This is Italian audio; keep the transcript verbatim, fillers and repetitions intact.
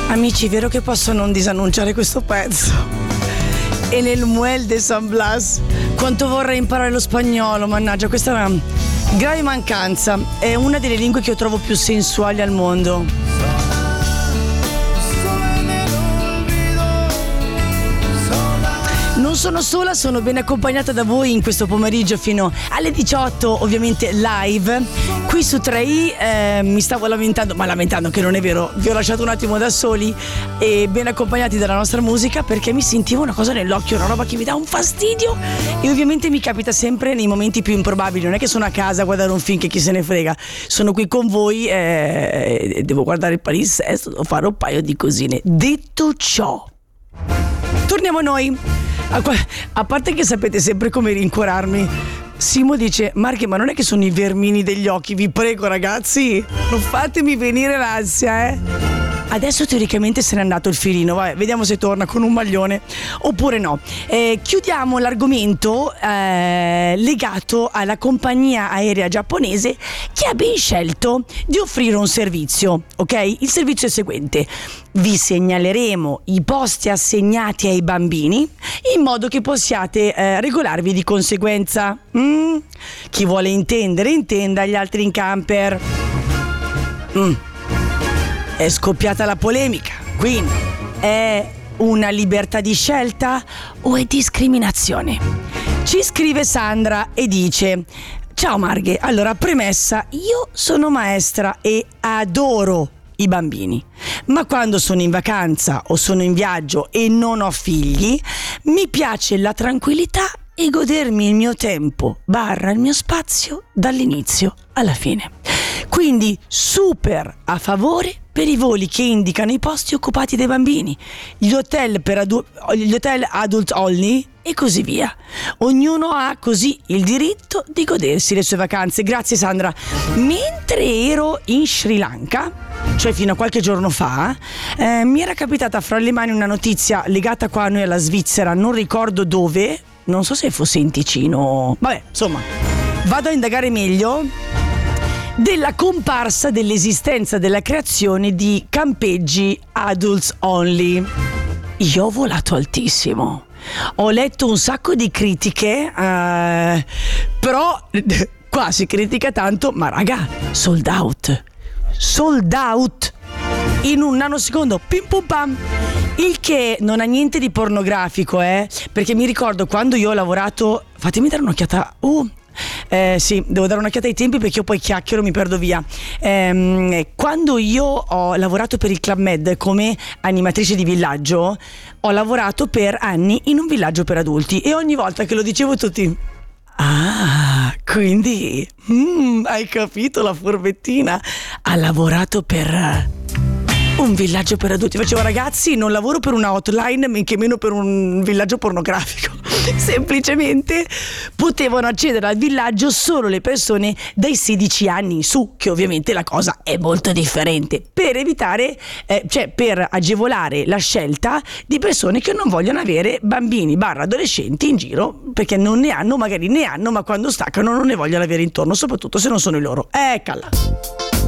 Amici, è vero che posso non disannunciare questo pezzo? E nel Muel de San Blas, quanto vorrei imparare lo spagnolo, mannaggia, questa è una grave mancanza. È una delle lingue che io trovo più sensuali al mondo. Non sono sola, sono ben accompagnata da voi in questo pomeriggio fino alle diciotto, ovviamente live. Qui su tre i eh, mi stavo lamentando, ma lamentando che non è vero, vi ho lasciato un attimo da soli e ben accompagnati dalla nostra musica, perché mi sentivo una cosa nell'occhio, una roba che mi dà un fastidio. E ovviamente mi capita sempre nei momenti più improbabili, non è che sono a casa a guardare un film che chi se ne frega, sono qui con voi e eh, devo guardare il palinsesto, devo fare un paio di cosine. Detto ciò, torniamo a noi. A parte che sapete sempre come rincuorarmi. Simo dice: Marche, ma non è che sono i vermini degli occhi? Vi prego ragazzi, non fatemi venire l'ansia, eh. Adesso teoricamente se n'è andato il filino, vabbè, vediamo se torna con un maglione oppure no. Eh, chiudiamo l'argomento eh, legato alla compagnia aerea giapponese che ha ben scelto di offrire un servizio, ok? Il servizio è il seguente: vi segnaleremo i posti assegnati ai bambini in modo che possiate eh, regolarvi di conseguenza. Mm? Chi vuole intendere intenda, gli altri in camper. Mm. È scoppiata la polemica, quindi è una libertà di scelta o è discriminazione? Ci scrive Sandra e dice: ciao Marghe, allora premessa, io sono maestra e adoro i bambini, ma quando sono in vacanza o sono in viaggio e non ho figli, mi piace la tranquillità e godermi il mio tempo barra il mio spazio dall'inizio alla fine. Quindi super a favore per i voli che indicano i posti occupati dai bambini, gli hotel per adu- gli hotel adult only e così via. Ognuno ha così il diritto di godersi le sue vacanze. Grazie Sandra. Mentre ero in Sri Lanka, cioè fino a qualche giorno fa, eh, mi era capitata fra le mani una notizia legata qua a noi alla Svizzera, non ricordo dove, non so se fosse in Ticino, vabbè, insomma, vado a indagare meglio, della comparsa dell'esistenza della creazione di campeggi adults only. Io ho volato altissimo, ho letto un sacco di critiche, eh, però qua si critica tanto, ma raga, sold out sold out in un nanosecondo, pim pum pam. Il che non ha niente di pornografico, eh, perché mi ricordo quando io ho lavorato, fatemi dare un'occhiata, uh Eh, sì, devo dare un'occhiata ai tempi perché io poi chiacchiero, mi perdo via. Ehm, quando io ho lavorato per il Club Med come animatrice di villaggio, ho lavorato per anni in un villaggio per adulti e ogni volta che lo dicevo tutti: ah, quindi mm, hai capito la furbettina? Ha lavorato per un villaggio per adulti. Facevo: ragazzi, non lavoro per una hotline, men che meno per un villaggio pornografico. Semplicemente potevano accedere al villaggio solo le persone dai sedici anni in su, che ovviamente la cosa è molto differente, per evitare, eh, cioè per agevolare la scelta di persone che non vogliono avere bambini barra adolescenti in giro, perché non ne hanno, magari ne hanno, ma quando staccano non ne vogliono avere intorno, soprattutto se non sono i loro. Eccola.